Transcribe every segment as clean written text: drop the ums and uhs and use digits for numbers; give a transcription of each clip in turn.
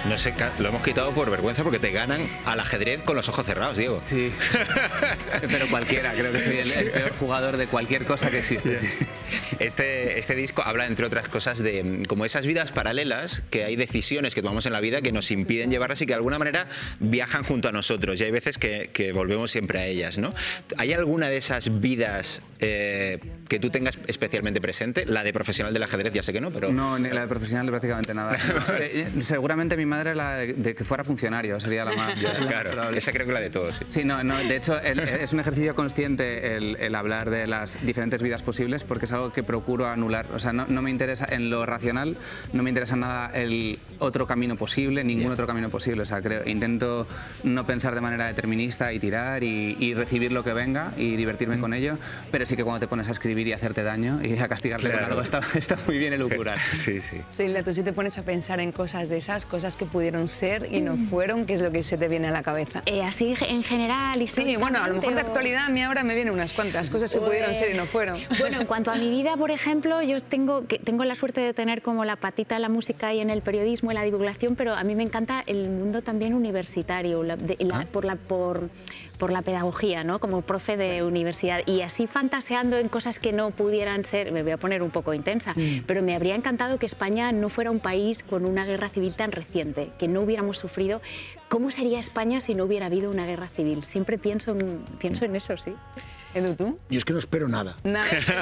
No sé, lo hemos quitado por vergüenza porque te ganan al ajedrez con los ojos cerrados, Diego. Sí, pero cualquiera, creo que soy el peor jugador de cualquier cosa que existe. Sí. Este disco habla, entre otras cosas, de como esas vidas paralelas, que hay decisiones que tomamos en la vida que nos impiden llevarlas y que de alguna manera viajan junto a nosotros, y hay veces que volvemos siempre a ellas, ¿no? ¿Hay alguna de esas vidas que tú tengas especialmente presente? La de profesional del ajedrez, ya sé que no, pero... No, la de profesional de prácticamente nada. No, seguramente mi madre la de que fuera funcionario, sería la más... Claro, probable. esa creo que la de todos. Sí, sí no, de hecho es un ejercicio consciente el hablar de las diferentes vidas posibles, porque es algo que procuro anular. O sea, no me interesa en lo racional, no me interesa nada el otro camino posible, ningún otro camino posible. O sea, intento no pensar de manera determinista y tirar y recibir lo que venga y divertirme con ello, pero sí que cuando te pones a escribir y a hacerte daño y a castigarte con algo está muy bien elucubrar. Sí, sí. Silvia, tú sí te pones a pensar en cosas de esas, cosas que pudieron ser y no fueron, ¿qué es lo que se te viene a la cabeza? Así en general. Sí, bueno, a lo mejor de actualidad a mí ahora me vienen unas cuantas cosas que pudieron ser y no fueron. Bueno, en cuanto a mi vida, por ejemplo, yo tengo la suerte de tener como la patita en la música y en el periodismo, en la divulgación, pero a mí me encanta el mundo también universitario, por la pedagogía, ¿no? Como profe de universidad, y así fantaseando en cosas que no pudieran ser, me voy a poner un poco intensa, pero me habría encantado que España no fuera un país con una guerra civil tan reciente, que no hubiéramos sufrido. ¿Cómo sería España si no hubiera habido una guerra civil? Siempre pienso en eso, sí. Edu, ¿tú? Yo es que no espero nada. Nada.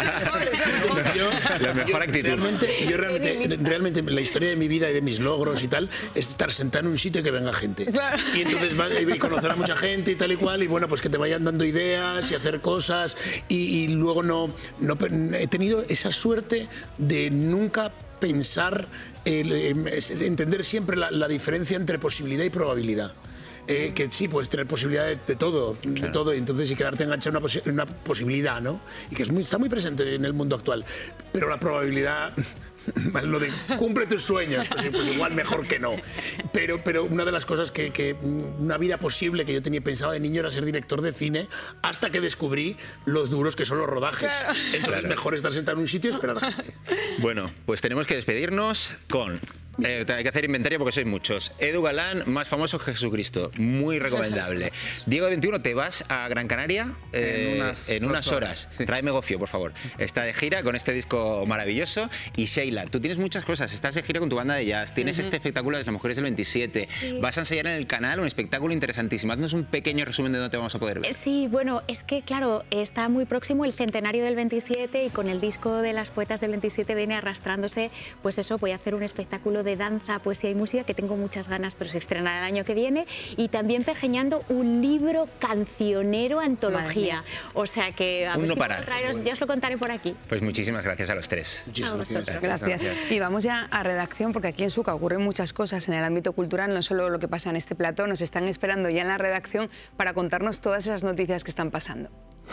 La mejor actitud. Realmente la historia de mi vida y de mis logros y tal es estar sentado en un sitio y que venga gente. Claro. Y entonces vas y conocer a mucha gente y tal y cual, y bueno, pues que te vayan dando ideas y hacer cosas, y luego no he tenido esa suerte de nunca pensar, entender siempre la diferencia entre posibilidad y probabilidad. Que sí, puedes tener posibilidad de todo, y entonces y quedarte enganchado en una posibilidad, ¿no? Y que está muy presente en el mundo actual. Pero la probabilidad, lo de cumple tus sueños, pues igual mejor que no. Pero una de las cosas una vida posible que yo tenía pensado de niño era ser director de cine, hasta que descubrí los duros que son los rodajes. Claro. Entonces mejor estar sentado en un sitio y esperar a la gente. Bueno, pues tenemos que despedirnos con... hay que hacer inventario porque sois muchos. Edu Galán, más famoso que Jesucristo. Muy recomendable. Diego 21, te vas a Gran Canaria en unas horas. Sí. Tráeme gofio, por favor. Está de gira con este disco maravilloso. Y Sheila, tú tienes muchas cosas. Estás de gira con tu banda de jazz. Tienes este espectáculo de las mujeres del 27. Sí. Vas a ensayar en el canal un espectáculo interesantísimo. Haznos un pequeño resumen de dónde te vamos a poder ver. Sí, bueno, es que claro, está muy próximo el centenario del 27 y con el disco de las poetas del 27 viene arrastrándose, pues eso, voy a hacer un espectáculo de danza, poesía y música que tengo muchas ganas, pero se estrenará el año que viene, y también pergeñando un libro cancionero antología. O sea que a ver si puedo traeros, ya os lo contaré por aquí. Pues muchísimas gracias a los tres. Muchísimas gracias. Gracias. Y vamos ya a redacción, porque aquí en SUCA ocurren muchas cosas en el ámbito cultural, no solo lo que pasa en este plató, nos están esperando ya en la redacción para contarnos todas esas noticias que están pasando.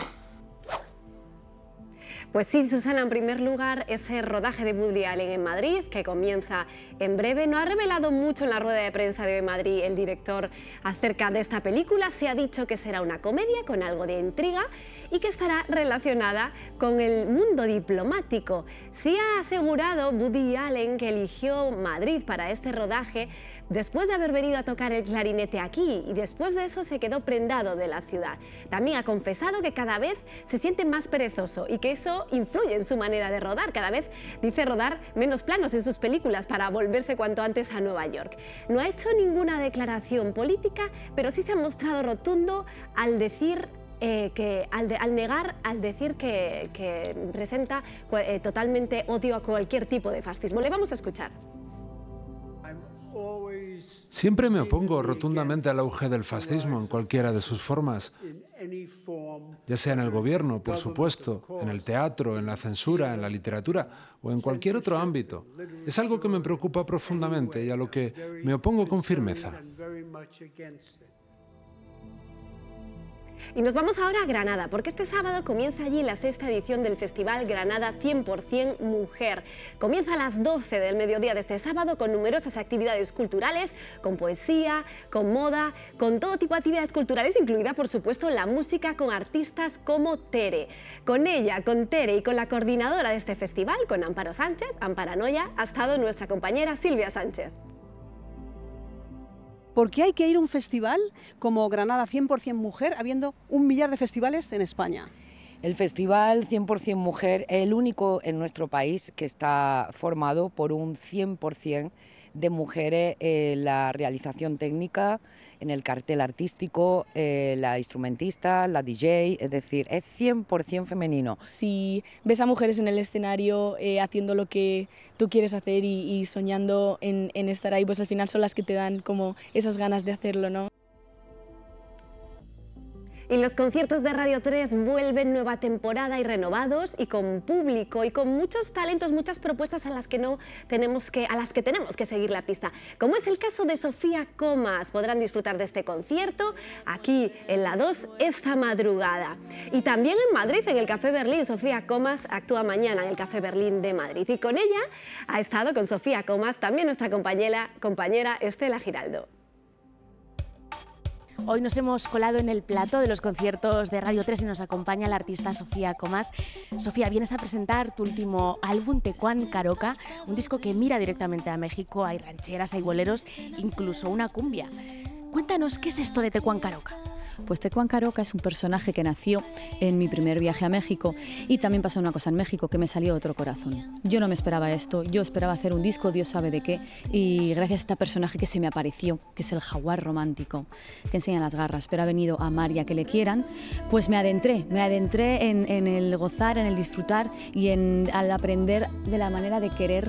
Pues sí, Susana, en primer lugar, ese rodaje de Woody Allen en Madrid, que comienza en breve, no ha revelado mucho en la rueda de prensa de hoy en Madrid el director acerca de esta película. Se ha dicho que será una comedia con algo de intriga y que estará relacionada con el mundo diplomático. Sí ha asegurado Woody Allen que eligió Madrid para este rodaje después de haber venido a tocar el clarinete aquí, y después de eso se quedó prendado de la ciudad. También ha confesado que cada vez se siente más perezoso y que eso influye en su manera de rodar. Cada vez dice rodar menos planos en sus películas para volverse cuanto antes a Nueva York. No ha hecho ninguna declaración política, pero sí se ha mostrado rotundo al decir al decir que presenta totalmente odio a cualquier tipo de fascismo. Le vamos a escuchar. Siempre me opongo rotundamente al auge del fascismo en cualquiera de sus formas, ya sea en el gobierno, por supuesto, en el teatro, en la censura, en la literatura o en cualquier otro ámbito. Es algo que me preocupa profundamente y a lo que me opongo con firmeza. Y nos vamos ahora a Granada, porque este sábado comienza allí la 6ª edición del Festival Granada 100% Mujer. Comienza a las 12 del mediodía de este sábado con numerosas actividades culturales, con poesía, con moda, con todo tipo de actividades culturales, incluida por supuesto la música, con artistas como Tere. Con ella, con Tere y con la coordinadora de este festival, con Amparo Sánchez, Amparanoia, ha estado nuestra compañera Silvia Sánchez. ¿Por qué hay que ir a un festival como Granada 100% Mujer, habiendo 1 millar de festivales en España? El Festival 100% Mujer es el único en nuestro país que está formado por un 100% de mujeres en la realización técnica, en el cartel artístico, la instrumentista, la DJ, es decir, es 100% femenino. Si ves a mujeres en el escenario haciendo lo que tú quieres hacer y soñando en estar ahí, pues al final son las que te dan como esas ganas de hacerlo, ¿no? Y los conciertos de Radio 3 vuelven nueva temporada y renovados y con público y con muchos talentos, muchas propuestas a las que tenemos que seguir la pista. Como es el caso de Sofía Comas, podrán disfrutar de este concierto aquí en la 2 esta madrugada. Y también en Madrid, en el Café Berlín, Sofía Comas actúa mañana en el Café Berlín de Madrid. Y con ella ha estado, con Sofía Comas, también nuestra compañera Estela Giraldo. Hoy nos hemos colado en el plató de los conciertos de Radio 3 y nos acompaña la artista Sofía Comas. Sofía, vienes a presentar tu último álbum, Tecuán Caroca, un disco que mira directamente a México. Hay rancheras, hay boleros, incluso una cumbia. Cuéntanos, ¿qué es esto de Tecuán Caroca? Pues Tecuán Caroca es un personaje que nació en mi primer viaje a México y también pasó una cosa en México, que me salió otro corazón. Yo no me esperaba esto, yo esperaba hacer un disco, Dios sabe de qué, y gracias a este personaje que se me apareció, que es el jaguar romántico, que enseña las garras, pero ha venido a amar y a que le quieran, pues me adentré en el gozar, en el disfrutar y al aprender de la manera de querer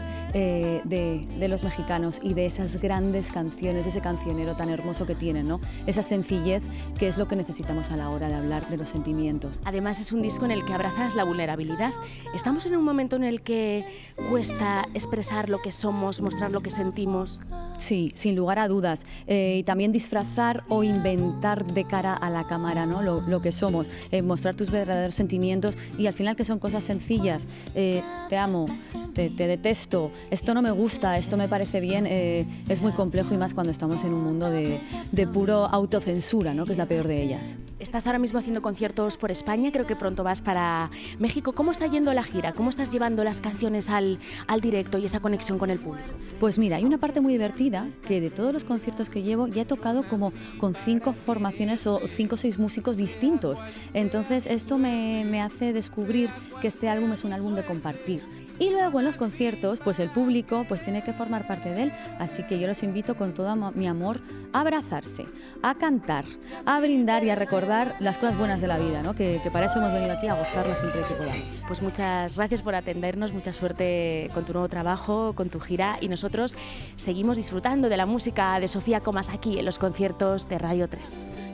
de los mexicanos y de esas grandes canciones, ese cancionero tan hermoso que tienen, ¿no? Esa sencillez que es lo que necesitamos a la hora de hablar de los sentimientos. Además es un disco en el que abrazas la vulnerabilidad. Estamos en un momento en el que cuesta expresar lo que somos, mostrar lo que sentimos. Sí, sin lugar a dudas. Y también disfrazar o inventar de cara a la cámara, ¿no? Lo que somos, mostrar tus verdaderos sentimientos y al final que son cosas sencillas. Te amo, te detesto, esto no me gusta, esto me parece bien. Es muy complejo y más cuando estamos en un mundo de puro autocensura, ¿no? Que es la peor de ellas. Estás ahora mismo haciendo conciertos por España, creo que pronto vas para México. ¿Cómo está yendo la gira? ¿Cómo estás llevando las canciones al directo y esa conexión con el público? Pues mira, hay una parte muy divertida que de todos los conciertos que llevo ya he tocado como con 5 formaciones o 5 o 6 músicos distintos. Entonces esto me hace descubrir que este álbum es un álbum de compartir. Y luego en los conciertos, pues el público pues tiene que formar parte de él, así que yo los invito con todo mi amor a abrazarse, a cantar, a brindar y a recordar las cosas buenas de la vida, ¿no? Que para eso hemos venido aquí, a gozarlas siempre que podamos. Pues muchas gracias por atendernos, mucha suerte con tu nuevo trabajo, con tu gira, y nosotros seguimos disfrutando de la música de Sofía Comas aquí en los conciertos de Radio 3.